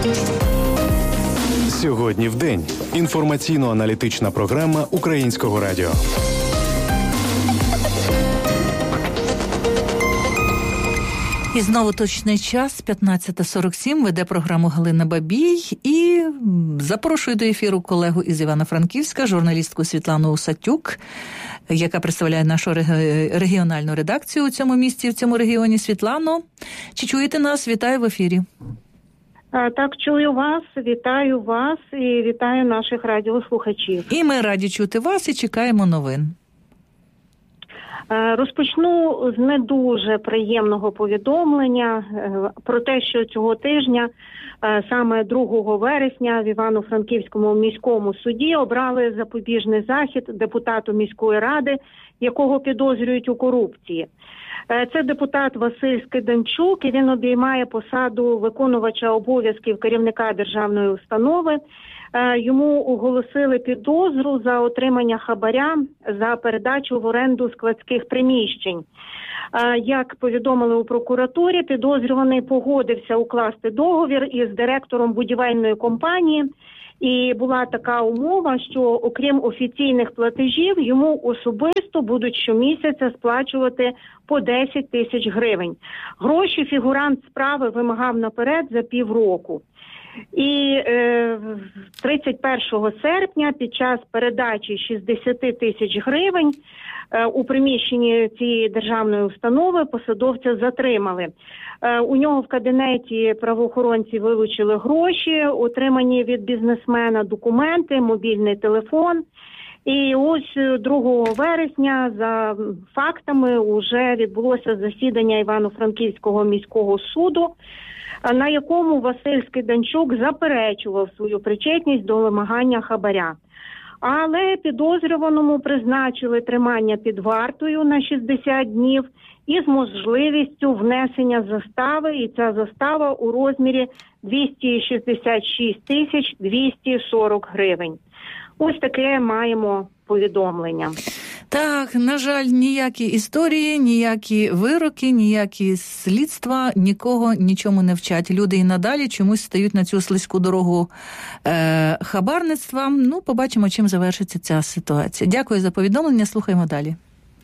Сьогодні в день. Інформаційно-аналітична програма Українського радіо. І знову точний час, 15:47, веде програму Галина Бабій і запрошую до ефіру колегу із Івано-Франківська, журналістку Світлану Усатюк, яка представляє нашу регіональну редакцію у цьому місті, в цьому регіоні. Світлано, чи чуєте нас? Вітаю в ефірі. Так, чую вас, вітаю вас і вітаю наших радіослухачів. І ми раді чути вас і чекаємо новин. Розпочну з не дуже приємного повідомлення про те, що цього тижня, саме 2 вересня, в Івано-Франківському міському суді обрали запобіжний захід депутату міської ради, якого підозрюють у корупції. Це депутат Василь Скиданчук, і він обіймає посаду виконувача обов'язків керівника державної установи. Йому оголосили підозру за отримання хабаря за передачу в оренду складських приміщень. Як повідомили у прокуратурі, підозрюваний погодився укласти договір із директором будівельної компанії. І була така умова, що окрім офіційних платежів, йому особисто будуть щомісяця сплачувати по 10 тисяч гривень. Гроші фігурант справи вимагав наперед за півроку. І 31 серпня під час передачі 60 тисяч гривень у приміщенні цієї державної установи посадовця затримали. У нього в кабінеті правоохоронці вилучили гроші, отримані від бізнесмена, документи, мобільний телефон. І ось 2 вересня за фактами уже відбулося засідання Івано-Франківського міського суду, на якому Василь Скиданчук заперечував свою причетність до вимагання хабаря. Але підозрюваному призначили тримання під вартою на 60 днів із можливістю внесення застави, і ця застава у розмірі 266 тисяч 240 гривень. Ось таке маємо повідомлення. Так, на жаль, ніякі історії, ніякі вироки, ніякі слідства нікого нічому не вчать. Люди і надалі чомусь стають на цю слизьку дорогу хабарництва. Ну, побачимо, чим завершиться ця ситуація. Дякую за повідомлення, слухаємо далі.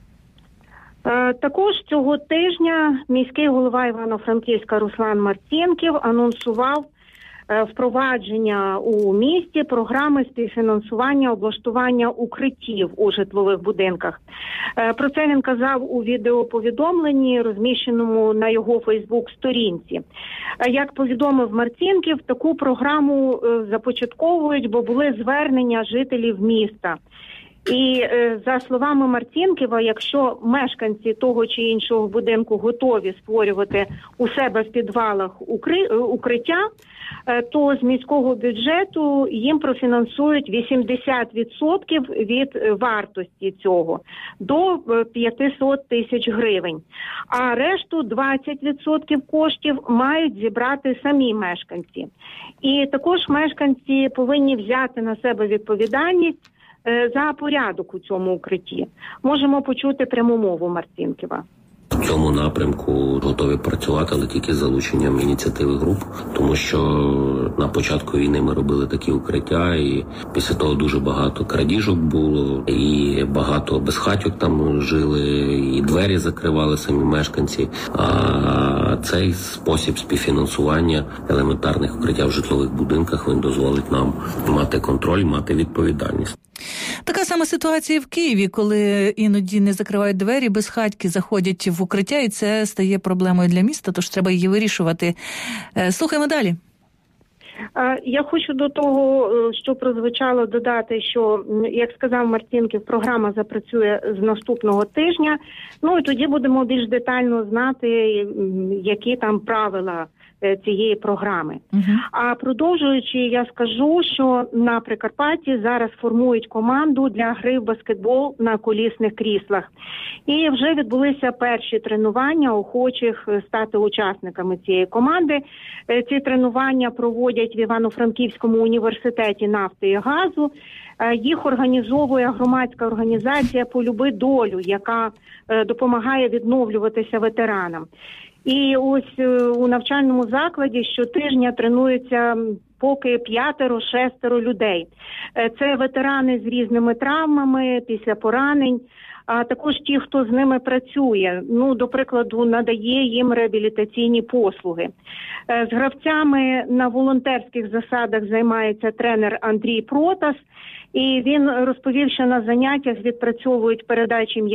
Також цього тижня міський голова Івано-Франківська Руслан Марцінків анонсував впровадження у місті програми співфінансування облаштування укриттів у житлових будинках. Про це він казав у відеоповідомленні, розміщеному на його Фейсбук-сторінці. Як повідомив Марцінків, таку програму започатковують, бо були звернення жителів міста. І за словами Марцінківа, якщо мешканці того чи іншого будинку готові створювати у себе в підвалах укриття, то з міського бюджету їм профінансують 80% від вартості цього до 500 тисяч гривень. А решту 20% коштів мають зібрати самі мешканці. І також мешканці повинні взяти на себе відповідальність за порядок у цьому укритті. Можемо почути пряму мову Марцінківа. В цьому напрямку готові працювати, але тільки з залученням ініціативи груп, тому що на початку війни ми робили такі укриття, і після того дуже багато крадіжок було, і багато безхатьок там жили, і двері закривали самі мешканці. А цей спосіб співфінансування елементарних укриття в житлових будинках, він дозволить нам мати контроль, мати відповідальність. Така сама ситуація в Києві, коли іноді не закривають двері, безхатьки заходять в укриття, і це стає проблемою для міста, тож треба її вирішувати. Слухаємо далі. Я хочу до того, що прозвучало, додати, що, як сказав Марцінків, програма запрацює з наступного тижня. Ну і тоді будемо більш детально знати, які там правила цієї програми. А продовжуючи, я скажу, що на Прикарпатті зараз формують команду для гри в баскетбол на колісних кріслах. І вже відбулися перші тренування охочих стати учасниками цієї команди. Ці тренування проводять в Івано-Франківському університеті нафти і газу. Їх організовує громадська організація «Полюби долю», яка допомагає відновлюватися ветеранам. І ось у навчальному закладі щотижня тренуються поки 5-6 людей. Це ветерани з різними травмами, після поранень, а також ті, хто з ними працює, до прикладу, надає їм реабілітаційні послуги. З гравцями на волонтерських засадах займається тренер Андрій Протас, і він розповів, що на заняттях відпрацьовують передачі